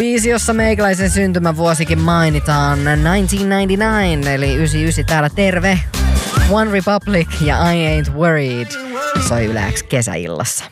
Biisi, jossa meikäläisen syntymävuosikin mainitaan, 1999, eli 99 täällä terve. One Republic ja I Ain't Worried soi Yle X kesäillassa.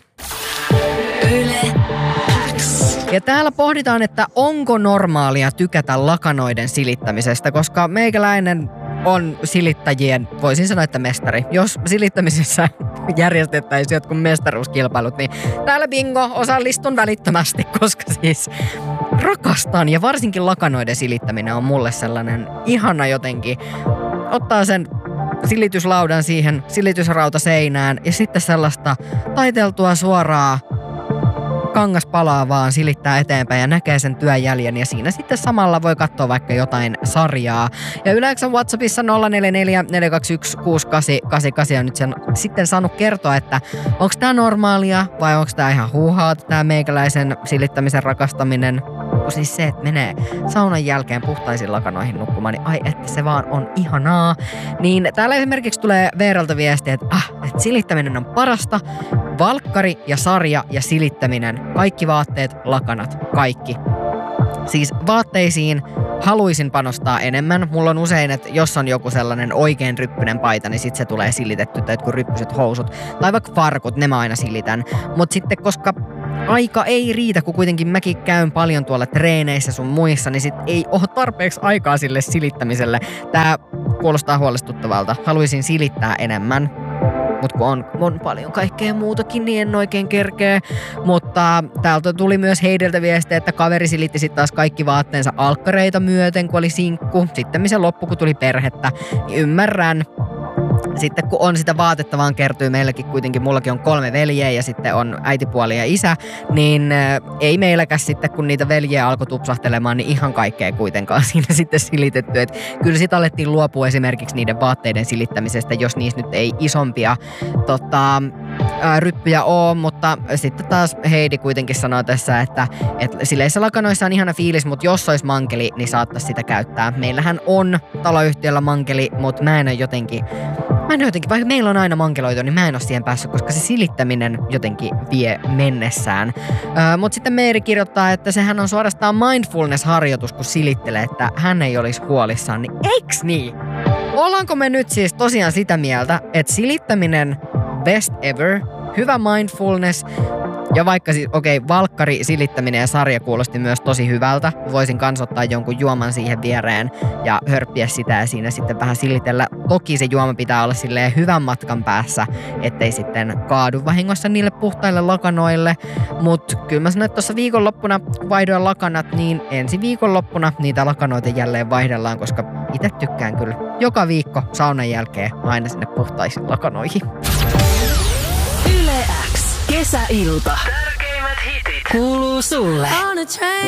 Yle X. Ja täällä pohditaan, että onko normaalia tykätä lakanoiden silittämisestä, koska meikäläinen on silittäjien, voisin sanoa, että mestari. Jos silittämisessä järjestettäisiin jotkut mestaruuskilpailut, niin täällä bingo, osallistun välittömästi, koska siis rakastan ja varsinkin lakanoiden silittäminen on mulle sellainen ihana jotenkin. Ottaa sen silityslaudan siihen silitysrauta seinään ja sitten sellaista taiteltua suoraa kangaspalaa vaan silittää eteenpäin ja näkee sen työjäljen ja siinä sitten samalla voi katsoa vaikka jotain sarjaa. Ja yleensä WhatsAppissa 044 421 6888 on nyt sitten saanut kertoa, että onko tämä normaalia vai onko tämä ihan huuhaata tämä meikäläisen silittämisen rakastaminen. Kun siis se, että menee saunan jälkeen puhtaisiin lakanoihin nukkumaan, niin ai että se vaan on ihanaa. Niin täällä esimerkiksi tulee Veeralta viestiä, että silittäminen on parasta. Valkkari ja sarja ja silittäminen, kaikki vaatteet, lakanat, kaikki. Siis vaatteisiin haluaisin panostaa enemmän. Mulla on usein, että jos on joku sellainen oikein ryppyinen paita, niin sit se tulee silitetty, tai jotkut ryppyset housut. Tai vaikka farkut, ne mä aina silitän. Mut sitten, koska aika ei riitä, kun kuitenkin mäkin käyn paljon tuolla treeneissä sun muissa, niin sit ei ole tarpeeksi aikaa sille silittämiselle. Tää kuulostaa huolestuttavalta. Haluaisin silittää enemmän. Mutta kun on paljon kaikkea muutakin, niin en oikein kerkeä. Mutta täältä tuli myös Heideltä viestiä, että kaveri silitti sitten taas kaikki vaatteensa alkkareita myöten, kun oli sinkku. Sitten se loppu, kun tuli perhettä, niin ymmärrän. Sitten kun on sitä vaatetta vaan kertyy meilläkin kuitenkin, mullakin on 3 veljeä ja sitten on äitipuoli ja isä, niin ei meilläkäs sitten kun niitä veljeä alkoi tupsahtelemaan, niin ihan kaikkea kuitenkaan siinä sitten silitetty. Et kyllä sit alettiin luopua esimerkiksi niiden vaatteiden silittämisestä, jos niissä nyt ei isompia ryppyjä ole, mutta sitten taas Heidi kuitenkin sanoo tässä, että sileissä lakanoissa on ihana fiilis, mutta jos olisi mankeli, niin saattaisi sitä käyttää. Meillähän on taloyhtiöllä mankeli, mutta mä en ole jotenkin, vaikka meillä on aina mankeloitu, niin mä en ole siihen päässyt, koska se silittäminen jotenkin vie mennessään. Mutta sitten Meeri kirjoittaa, että sehän on suorastaan mindfulness-harjoitus, kun silittelee, että hän ei olisi huolissaan, niin eiks niin? Ollaanko me nyt siis tosiaan sitä mieltä, että silittäminen best ever, hyvä mindfulness ja vaikka siis, valkkari, silittäminen ja sarja kuulosti myös tosi hyvältä. Voisin kans ottaa jonkun juoman siihen viereen ja hörppiä sitä ja siinä sitten vähän silitellä. Toki se juoma pitää olla silleen hyvän matkan päässä, ettei sitten kaadu vahingossa niille puhtaille lakanoille. Mut kyllä mä sanoin, että tuossa viikonloppuna vaihdoin lakanat, niin ensi viikonloppuna niitä lakanoita jälleen vaihdellaan, koska itse tykkään kyllä joka viikko saunan jälkeen aina sinne puhtaisiin lakanoihin. Yle X. Kesäilta. Tärkeimmät hitit kuuluu sulle.